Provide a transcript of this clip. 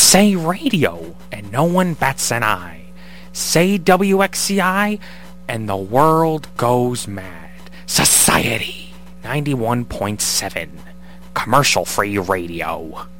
Say radio, and no one bats an eye. Say WXCI, and the world goes mad. Society 91.7, commercial-free radio.